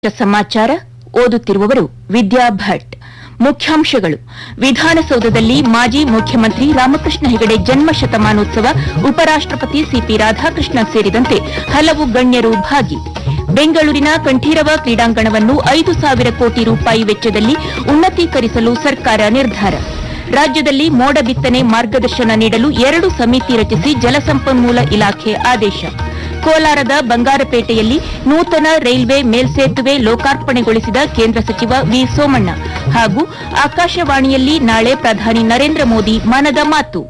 ಸಮಾಚಾರ ಓದುತ್ತಿರುವವರು ವಿದ್ಯಾ ಭಟ್. ಮುಖ್ಯಾಂಶಗಳು. ವಿಧಾನಸೌಧದಲ್ಲಿ ಮಾಜಿ ಮುಖ್ಯಮಂತ್ರಿ ರಾಮಕೃಷ್ಣ ಹೆಗಡೆ ಜನ್ಮ ಶತಮಾನೋತ್ಸವ, ಉಪರಾಷ್ಟಪತಿ ಸಿಪಿ ರಾಧಾಕೃಷ್ಣನ್ ಸೇರಿದಂತೆ ಹಲವು ಗಣ್ಯರು ಭಾಗಿ. ಬೆಂಗಳೂರಿನ ಕಂಠೀರವ ಕ್ರೀಡಾಂಗಣವನ್ನು 5,000 ಕೋಟಿ ರೂಪಾಯಿ ವೆಚ್ಚದಲ್ಲಿ ಉನ್ನತೀಕರಿಸಲು ಸರ್ಕಾರ ನಿರ್ಧಾರ. ರಾಜ್ಯದಲ್ಲಿ ಮೋಡ ಬಿತ್ತನೆ ಮಾರ್ಗದರ್ಶನ ನೀಡಲು 2 ಸಮಿತಿ ರಚಿಸಿ ಜಲಸಂಪನ್ಮೂಲ ಇಲಾಖೆ ಆದೇಶ. ಕೋಲಾರದ ಬಂಗಾರಪೇಟೆಯಲ್ಲಿ ನೂತನ ರೈಲ್ವೆ ಮೇಲ್ಸೇತುವೆ ಲೋಕಾರ್ಪಣೆಗೊಳಿಸಿದ ಕೇಂದ್ರ ಸಚಿವ ವಿ ಸೋಮಣ್ಣ ಹಾಗೂ ಆಕಾಶವಾಣಿಯಲ್ಲಿ ನಾಳೆ ಪ್ರಧಾನಿ ನರೇಂದ್ರ ಮೋದಿ ಮನದ ಮಾತು.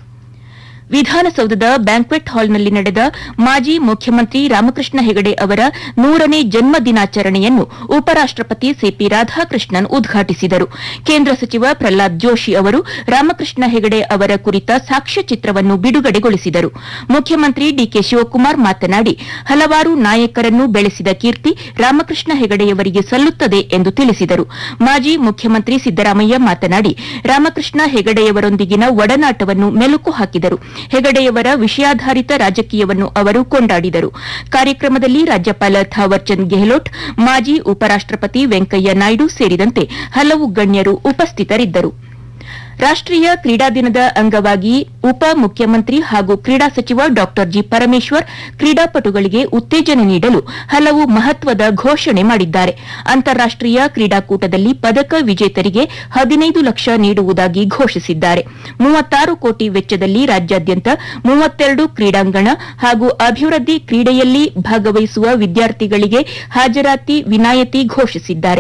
ವಿಧಾನಸೌಧದ ಬ್ಯಾಂಕ್ವೆಟ್ ಹಾಲ್ನಲ್ಲಿ ನಡೆದ ಮಾಜಿ ಮುಖ್ಯಮಂತ್ರಿ ರಾಮಕೃಷ್ಣ ಹೆಗಡೆ ಅವರ 100ನೇ ಜನ್ಮ ದಿನಾಚರಣೆಯನ್ನು ಉಪರಾಷ್ಟಪತಿ ಸಿಪಿ ರಾಧಾಕೃಷ್ಣನ್ ಉದ್ಘಾಟಿಸಿದರು. ಕೇಂದ್ರ ಸಚಿವ ಪ್ರಹ್ಲಾದ್ ಜೋಶಿ ಅವರು ರಾಮಕೃಷ್ಣ ಹೆಗಡೆ ಅವರ ಕುರಿತ ಸಾಕ್ಷ್ಯಚಿತ್ರವನ್ನು ಬಿಡುಗಡೆಗೊಳಿಸಿದರು. ಮುಖ್ಯಮಂತ್ರಿ ಡಿಕೆ ಶಿವಕುಮಾರ್ ಮಾತನಾಡಿ, ಹಲವಾರು ನಾಯಕರನ್ನು ಬೆಳೆಸಿದ ಕೀರ್ತಿ ರಾಮಕೃಷ್ಣ ಹೆಗಡೆಯವರಿಗೆ ಸಲ್ಲುತ್ತದೆ ಎಂದು ತಿಳಿಸಿದರು. ಮಾಜಿ ಮುಖ್ಯಮಂತ್ರಿ ಸಿದ್ದರಾಮಯ್ಯ ಮಾತನಾಡಿ, ರಾಮಕೃಷ್ಣ ಹೆಗಡೆಯವರೊಂದಿಗಿನ ಒಡನಾಟವನ್ನು ಮೆಲುಕು ಹಾಕಿದರು. ಹೆಗಡೆಯವರ ವಿಷಯಾಧಾರಿತ ರಾಜಕೀಯವನ್ನು ಅವರು ಕೊಂಡಾಡಿದರು. ಕಾರ್ಯಕ್ರಮದಲ್ಲಿ ರಾಜ್ಯಪಾಲ ಥಾವರ್ ಚಂದ್ ಗೆಹ್ಲೋಟ್, ಮಾಜಿ ಉಪರಾಷ್ಟಪತಿ ವೆಂಕಯ್ಯ ನಾಯ್ಡು ಸೇರಿದಂತೆ ಹಲವು ಗಣ್ಯರು ಉಪಸ್ಥಿತರಿದ್ದರು. ರಾಷ್ಟೀಯ ಕ್ರೀಡಾ ದಿನದ ಅಂಗವಾಗಿ ಉಪ ಮುಖ್ಯಮಂತ್ರಿ ಹಾಗೂ ಕ್ರೀಡಾ ಸಚಿವ ಡಾ ಜಿ ಪರಮೇಶ್ವರ್ ಕ್ರೀಡಾಪಟುಗಳಿಗೆ ಉತ್ತೇಜನ ನೀಡಲು ಹಲವು ಮಹತ್ವದ ಘೋಷಣೆ ಮಾಡಿದ್ದಾರೆ. ಅಂತಾರಾಷ್ಟೀಯ ಕ್ರೀಡಾಕೂಟದಲ್ಲಿ ಪದಕ ವಿಜೇತರಿಗೆ 15 ಲಕ್ಷ ನೀಡುವುದಾಗಿ ಘೋಷಿಸಿದ್ದಾರೆ. 36 ಕೋಟಿ ವೆಚ್ಚದಲ್ಲಿ ರಾಜ್ಯಾದ್ಯಂತ 32 ಕ್ರೀಡಾಂಗಣ ಹಾಗೂ ಅಭಿವೃದ್ಧಿ ಕ್ರೀಡೆಯಲ್ಲಿ ಭಾಗವಹಿಸುವ ವಿದ್ಯಾರ್ಥಿಗಳಿಗೆ ಹಾಜರಾತಿ ವಿನಾಯಿತಿ ಘೋಷಿಸಿದ್ದಾರೆ.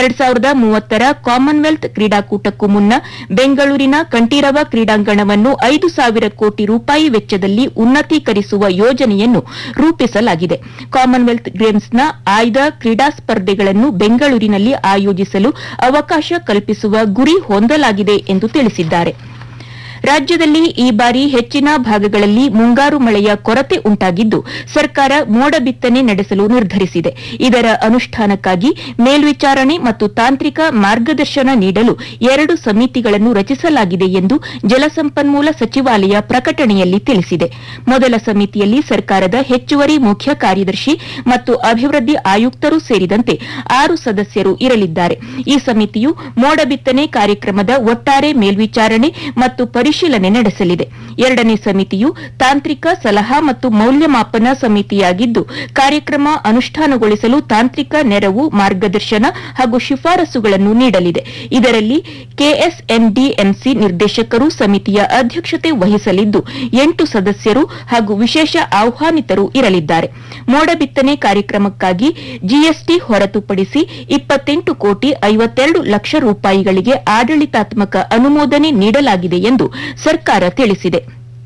2030ರ ಕಾಮನ್ವೆಲ್ತ್ ಕ್ರೀಡಾಕೂಟಕ್ಕೂ ಮುನ್ನ ಬೆಂಗಳೂರಿನ ಕಂಠೀರವ ಕ್ರೀಡಾಂಗಣವನ್ನು 5,000 ಕೋಟಿ ರೂಪಾಯಿ ವೆಚ್ಚದಲ್ಲಿ ಉನ್ನತೀಕರಿಸುವ ಯೋಜನೆಯನ್ನು ರೂಪಿಸಲಾಗಿದೆ. ಕಾಮನ್ವೆಲ್ತ್ ಗೇಮ್ಸ್ನ ಆಯ್ದ ಕ್ರೀಡಾ ಸ್ಪರ್ಧೆಗಳನ್ನು ಬೆಂಗಳೂರಿನಲ್ಲಿ ಆಯೋಜಿಸಲು ಅವಕಾಶ ಕಲ್ಪಿಸುವ ಗುರಿ ಹೊಂದಲಾಗಿದೆ ಎಂದು ತಿಳಿಸಿದ್ದಾರೆ. ರಾಜ್ಯದಲ್ಲಿ ಈ ಬಾರಿ ಹೆಚ್ಚಿನ ಭಾಗಗಳಲ್ಲಿ ಮುಂಗಾರು ಮಳೆಯ ಕೊರತೆ ಉಂಟಾಗಿದ್ದು, ಸರ್ಕಾರ ಮೋಡ ಬಿತ್ತನೆ ನಡೆಸಲು ನಿರ್ಧರಿಸಿದೆ. ಇದರ ಅನುಷ್ಠಾನಕ್ಕಾಗಿ ಮೇಲ್ವಿಚಾರಣೆ ಮತ್ತು ತಾಂತ್ರಿಕ ಮಾರ್ಗದರ್ಶನ ನೀಡಲು 2 ಸಮಿತಿಗಳನ್ನು ರಚಿಸಲಾಗಿದೆ ಎಂದು ಜಲಸಂಪನ್ಮೂಲ ಸಚಿವಾಲಯ ಪ್ರಕಟಣೆಯಲ್ಲಿ ತಿಳಿಸಿದೆ. ಮೊದಲ ಸಮಿತಿಯಲ್ಲಿ ಸರ್ಕಾರದ ಹೆಚ್ಚುವರಿ ಮುಖ್ಯ ಕಾರ್ಯದರ್ಶಿ ಮತ್ತು ಅಭಿವೃದ್ಧಿ ಆಯುಕ್ತರು ಸೇರಿದಂತೆ 6 ಸದಸ್ಯರು ಇರಲಿದ್ದಾರೆ. ಈ ಸಮಿತಿಯು ಮೋಡ ಬಿತ್ತನೆ ಕಾರ್ಯಕ್ರಮದ ಒಟ್ಟಾರೆ ಮೇಲ್ವಿಚಾರಣೆ ಮತ್ತು ಪರಿಶೀಲನೆ ನಡೆಸಲಿದೆ. 2ನೇ ಸಮಿತಿಯು ತಾಂತ್ರಿಕ ಸಲಹಾ ಮತ್ತು ಮೌಲ್ಯಮಾಪನ ಸಮಿತಿಯಾಗಿದ್ದು, ಕಾರ್ಯಕ್ರಮ ಅನುಷ್ಠಾನಗೊಳಿಸಲು ತಾಂತ್ರಿಕ ನೆರವು, ಮಾರ್ಗದರ್ಶನ ಹಾಗೂ ಶಿಫಾರಸುಗಳನ್ನು ನೀಡಲಿದೆ. ಇದರಲ್ಲಿ ಕೆಎಸ್ಎನ್ಡಿಎಂಸಿ ನಿರ್ದೇಶಕರು ಸಮಿತಿಯ ಅಧ್ಯಕ್ಷತೆ ವಹಿಸಲಿದ್ದು, 8 ಸದಸ್ಯರು ಹಾಗೂ ವಿಶೇಷ ಆಹ್ವಾನಿತರು ಇರಲಿದ್ದಾರೆ. ಮೋಡ ಬಿತ್ತನೆ ಕಾರ್ಯಕ್ರಮಕ್ಕಾಗಿ ಜಿಎಸ್ಟಿ ಹೊರತುಪಡಿಸಿ 28 ಕೋಟಿ 52 ಲಕ್ಷ ರೂಪಾಯಿಗಳಿಗೆ ಆಡಳಿತಾತ್ಮಕ ಅನುಮೋದನೆ ನೀಡಲಾಗಿದೆ ಎಂದು ಸರ್ಕಾರ ತಿಳಿಸಿದೆ.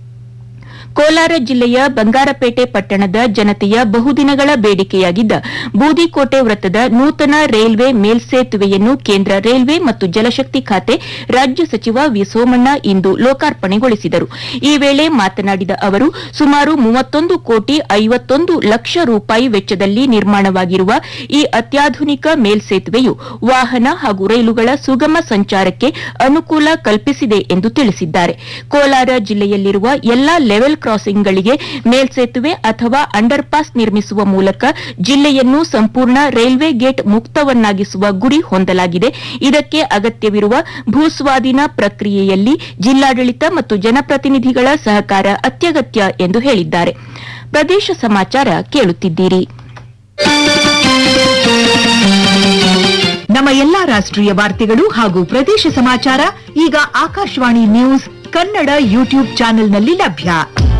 ಕೋಲಾರ ಜಿಲ್ಲೆಯ ಬಂಗಾರಪೇಟೆ ಪಟ್ಟಣದ ಜನತೆಯ ಬಹುದಿನಗಳ ಬೇಡಿಕೆಯಾಗಿದ್ದ ಬೂದಿಕೋಟೆ ವೃತ್ತದ ನೂತನ ರೈಲ್ವೆ ಮೇಲ್ಸೇತುವೆಯನ್ನು ಕೇಂದ್ರ ರೈಲ್ವೆ ಮತ್ತು ಜಲಶಕ್ತಿ ಖಾತೆ ರಾಜ್ಯ ಸಚಿವ ವಿ ಸೋಮಣ್ಣ ಇಂದು ಲೋಕಾರ್ಪಣೆಗೊಳಿಸಿದರು. ಈ ವೇಳೆ ಮಾತನಾಡಿದ ಅವರು, ಸುಮಾರು 31 ಕೋಟಿ 51 ಲಕ್ಷ ರೂಪಾಯಿ ವೆಚ್ಚದಲ್ಲಿ ನಿರ್ಮಾಣವಾಗಿರುವ ಈ ಅತ್ಯಾಧುನಿಕ ಮೇಲ್ಸೇತುವೆಯು ವಾಹನ ಹಾಗೂ ರೈಲುಗಳ ಸುಗಮ ಸಂಚಾರಕ್ಕೆ ಅನುಕೂಲ ಕಲ್ಪಿಸಿದೆ ಎಂದು ತಿಳಿಸಿದ್ದಾರೆ. ಕೋಲಾರ ಜಿಲ್ಲೆಯಲ್ಲಿರುವ ಎಲ್ಲಾ ಲೆವೆಲ್ ಕ್ರಾಸಿಂಗ್ಗಳಿಗೆ ಮೇಲ್ಸೇತುವೆ ಅಥವಾ ಅಂಡರ್ ಪಾಸ್ ನಿರ್ಮಿಸುವ ಮೂಲಕ ಜಿಲ್ಲೆಯನ್ನು ಸಂಪೂರ್ಣ ರೈಲ್ವೆ ಗೇಟ್ ಮುಕ್ತವನ್ನಾಗಿಸುವ ಗುರಿ ಹೊಂದಲಾಗಿದೆ. ಇದಕ್ಕೆ ಅಗತ್ಯವಿರುವ ಭೂಸ್ವಾಧೀನ ಪ್ರಕ್ರಿಯೆಯಲ್ಲಿ ಜಿಲ್ಲಾಡಳಿತ ಮತ್ತು ಜನಪ್ರತಿನಿಧಿಗಳ ಸಹಕಾರ ಅತ್ಯಗತ್ಯ ಎಂದು ಹೇಳಿದ್ದಾರೆ. ಪ್ರದೇಶ ಸಮಾಚಾರ ಕೇಳುತ್ತಿದ್ದೀರಿ. ನಮ್ಮ ಎಲ್ಲಾ ರಾಷ್ಟ್ರೀಯ ವಾರ್ತೆಗಳು ಹಾಗೂ ಪ್ರದೇಶ ಸಮಾಚಾರ ಈಗ ಆಕಾಶವಾಣಿ ನ್ಯೂಸ್ ಕನ್ನಡ ಯೂಟ್ಯೂಬ್ ಚಾನೆಲ್ನಲ್ಲಿ ಲಭ್ಯ.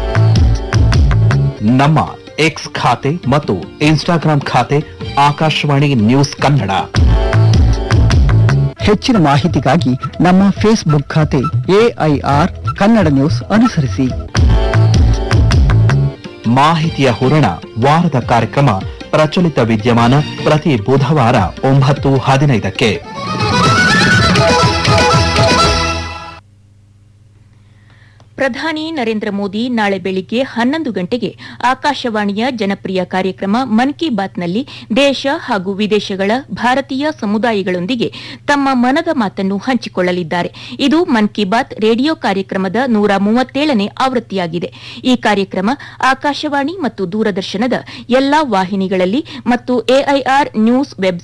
ನಮ್ಮ ಎಕ್ಸ್ ಖಾತೆ ಮತ್ತು ಇನ್ಸ್ಟಾಗ್ರಾಂ ಖಾತೆ ಆಕಾಶವಾಣಿ ನ್ಯೂಸ್ ಕನ್ನಡ. ಹೆಚ್ಚಿನ ಮಾಹಿತಿಗಾಗಿ ನಮ್ಮ ಫೇಸ್ಬುಕ್ ಖಾತೆ ಎಐಆರ್ ಕನ್ನಡ ನ್ಯೂಸ್ ಅನುಸರಿಸಿ. ಮಾಹಿತಿಯ ಹೂರಣ ವಾರದ ಕಾರ್ಯಕ್ರಮ ಪ್ರಚಲಿತ ವಿದ್ಯಮಾನ ಪ್ರತಿ ಬುಧವಾರ 9:15ಕ್ಕೆ. ಪ್ರಧಾನಿ ನರೇಂದ್ರ ಮೋದಿ ನಾಳೆ ಬೆಳಿಗ್ಗೆ 11 ಗಂಟೆಗೆ ಆಕಾಶವಾಣಿಯ ಜನಪ್ರಿಯ ಕಾರ್ಯಕ್ರಮ ಮನ್ ಕಿ ಬಾತ್ನಲ್ಲಿ ದೇಶ ಹಾಗೂ ವಿದೇಶಗಳ ಭಾರತೀಯ ಸಮುದಾಯಗಳೊಂದಿಗೆ ತಮ್ಮ ಮನದ ಮಾತನ್ನು ಹಂಚಿಕೊಳ್ಳಲಿದ್ದಾರೆ. ಇದು ಮನ್ ಕಿ ಬಾತ್ ರೇಡಿಯೋ ಕಾರ್ಯಕ್ರಮದ 137ನೇ ಆವೃತ್ತಿಯಾಗಿದೆ. ಈ ಕಾರ್ಯಕ್ರಮ ಆಕಾಶವಾಣಿ ಮತ್ತು ದೂರದರ್ಶನದ ಎಲ್ಲಾ ವಾಹಿನಿಗಳಲ್ಲಿ ಮತ್ತು ಎಐಆರ್ ನ್ಯೂಸ್ ವೆಬ್